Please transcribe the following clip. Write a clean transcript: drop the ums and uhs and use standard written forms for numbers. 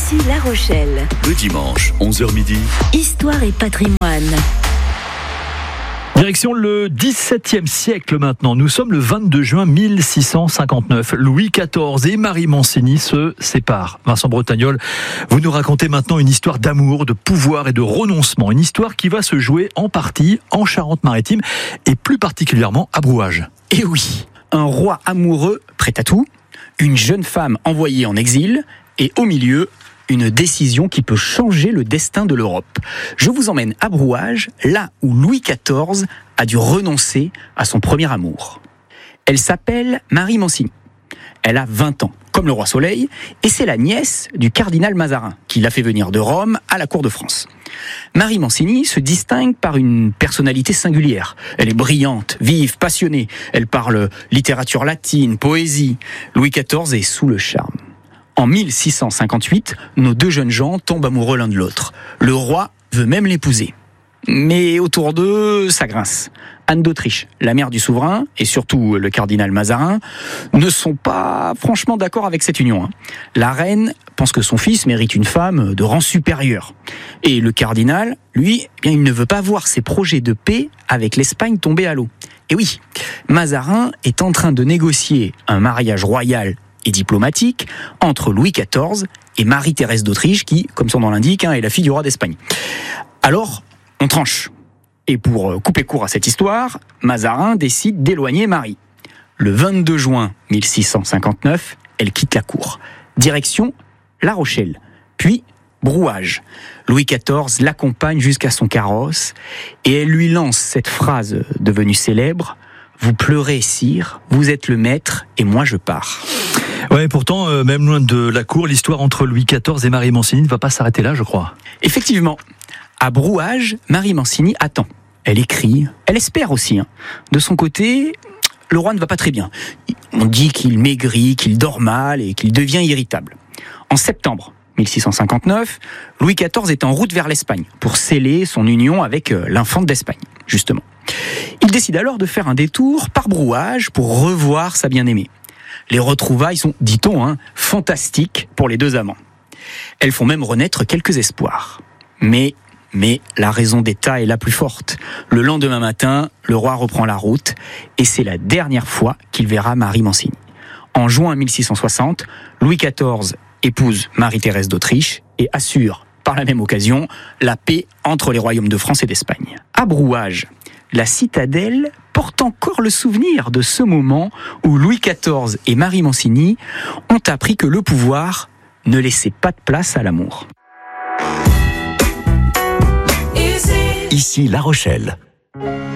Ici La Rochelle. Le dimanche, 11h midi. Histoire et patrimoine. Direction le XVIIe siècle maintenant. Nous sommes le 22 juin 1659. Louis XIV et Marie Mancini se séparent. Vincent Bretagnol, vous nous racontez maintenant une histoire d'amour, de pouvoir et de renoncement. Une histoire qui va se jouer en partie en Charente-Maritime et plus particulièrement à Brouage. Et oui, un roi amoureux prêt à tout, une jeune femme envoyée en exil et au milieu, une décision qui peut changer le destin de l'Europe. Je vous emmène à Brouage, là où Louis XIV a dû renoncer à son premier amour. Elle s'appelle Marie Mancini. Elle a 20 ans, comme le roi Soleil, et c'est la nièce du cardinal Mazarin, qui l'a fait venir de Rome à la cour de France. Marie Mancini se distingue par une personnalité singulière. Elle est brillante, vive, passionnée. Elle parle littérature latine, poésie. Louis XIV est sous le charme. En 1658, nos deux jeunes gens tombent amoureux l'un de l'autre. Le roi veut même l'épouser. Mais autour d'eux, ça grince. Anne d'Autriche, la mère du souverain, et surtout le cardinal Mazarin, ne sont pas franchement d'accord avec cette union. La reine pense que son fils mérite une femme de rang supérieur. Et le cardinal, lui, il ne veut pas voir ses projets de paix avec l'Espagne tomber à l'eau. Et oui, Mazarin est en train de négocier un mariage royal et diplomatique entre Louis XIV et Marie-Thérèse d'Autriche qui, comme son nom l'indique, est la fille du roi d'Espagne. Alors, on tranche. Et pour couper court à cette histoire, Mazarin décide d'éloigner Marie. Le 22 juin 1659, elle quitte la cour. Direction La Rochelle, puis Brouage. Louis XIV l'accompagne jusqu'à son carrosse et elle lui lance cette phrase devenue célèbre: « Vous pleurez, sire, vous êtes le maître et moi je pars ». Ouais, pourtant, même loin de la cour, l'histoire entre Louis XIV et Marie Mancini ne va pas s'arrêter là, je crois. Effectivement, à Brouage, Marie Mancini attend. Elle écrit, elle espère aussi. De son côté, le roi ne va pas très bien. On dit qu'il maigrit, qu'il dort mal et qu'il devient irritable. En septembre 1659, Louis XIV est en route vers l'Espagne pour sceller son union avec l'infante d'Espagne, justement. Il décide alors de faire un détour par Brouage pour revoir sa bien-aimée. Les retrouvailles sont, dit-on, fantastiques pour les deux amants. Elles font même renaître quelques espoirs. Mais la raison d'État est la plus forte. Le lendemain matin, le roi reprend la route et c'est la dernière fois qu'il verra Marie Mancini. En juin 1660, Louis XIV épouse Marie-Thérèse d'Autriche et assure, par la même occasion, la paix entre les royaumes de France et d'Espagne. À Brouage, la citadelle porte encore le souvenir de ce moment où Louis XIV et Marie Mancini ont appris que le pouvoir ne laissait pas de place à l'amour. Ici La Rochelle.